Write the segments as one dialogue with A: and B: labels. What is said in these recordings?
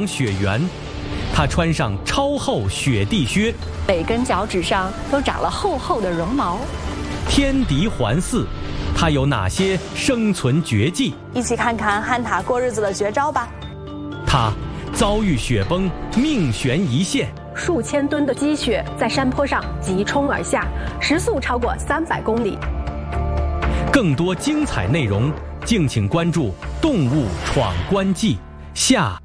A: 长雪原，它穿上超厚雪地靴，
B: 每根脚趾上都长了厚厚的绒毛。
A: 天敌环伺，它有哪些生存绝技？
C: 一起看看汉塔过日子的绝招吧。
A: 它遭遇雪崩，命悬一线。
B: 数千吨的积雪在山坡上急冲而下，时速超过300公里。
A: 更多精彩内容，敬请关注《动物闯关记》下。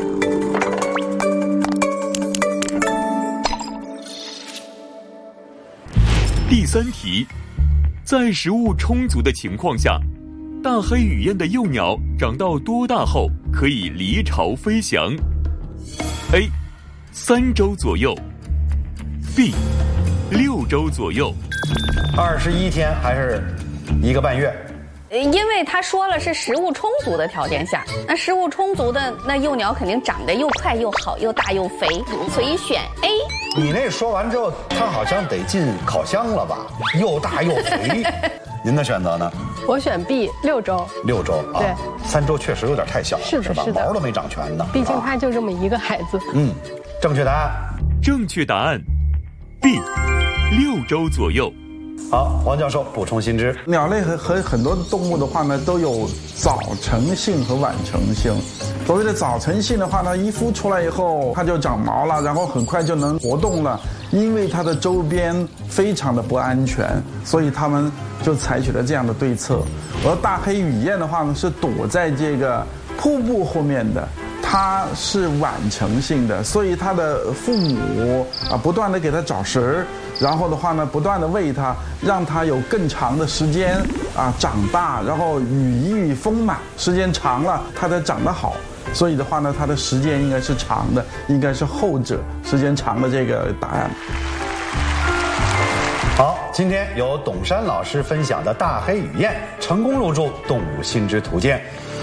D: 第3题，在食物充足的情况下，大黑羽雁的幼鸟长到多大后可以离巢飞翔 ？A. 3周左右 B. 6周左右。
E: 21天还是1个半月？
C: 因为他说了是食物充足的条件下，那食物充足的那幼鸟肯定长得又快又好又大又肥，所以选 A。
E: 你那说完之后，它好像得进烤箱了吧？又大又肥。您的选择呢？
B: 我选 B，6周。
E: 6周啊，
B: 对
E: ，3周确实有点太小了，
B: 是的，
E: 吧？
B: 是的，
E: 毛都没长全呢。
B: 毕竟他就这么一个孩子。
E: 正确答案。
D: 正确答案 B， 6周左右。
E: 好，黄教授补充新知。
F: 鸟类和很多动物的话呢，都有早成性和晚成性。所谓的早成性的话呢，一孵出来以后，它就长毛了，然后很快就能活动了。因为它的周边非常的不安全，所以它们就采取了这样的对策。而大黑羽雁的话呢，是躲在这个瀑布后面的。它是晚成性的，所以它的父母不断的给它找食，然后的话呢，不断的喂它，让它有更长的时间长大，然后羽翼丰满，时间长了它才长得好。所以的话呢，它的时间应该是长的，应该是后者时间长的这个答案。
E: 好，今天由董珊老师分享的大黑羽雁成功入驻动物新知图鉴。